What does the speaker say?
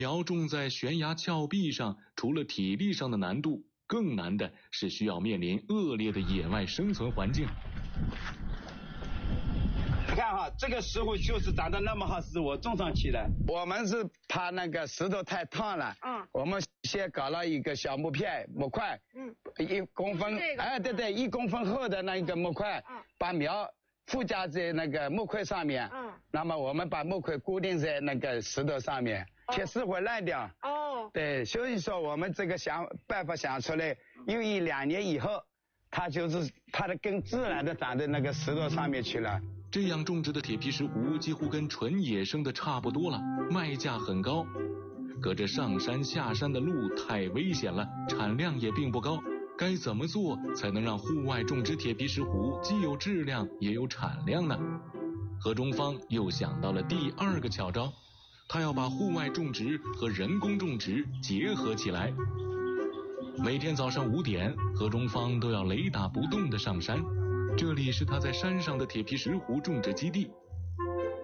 苗种在悬崖峭壁上，除了体力上的难度，更难的是需要面临恶劣的野外生存环境。 你看哈，这个石斛就是长得那么好，是我种上去的。 我们是怕那个石头太烫了，我们先搞了一个小木块，1公分，对，1公分厚的那一个木块，把苗附加在那个木块上面，那么我们把木块固定在那个石头上面，铁丝会烂掉。对，所以说我们这个办法想出来，用1-2年以后，它的根自然的长在那个石头上面去了。 这样种植的铁皮石斛几乎跟纯野生的差不多了，卖价很高。可这上山下山的路太危险了，产量也并不高。该怎么做才能让户外种植铁皮石斛既有质量也有产量呢？何忠芳又想到了第2个巧招，他要把户外种植和人工种植结合起来。每天早上5点，何忠芳都要雷打不动地上山。这里是他在山上的铁皮石斛种植基地，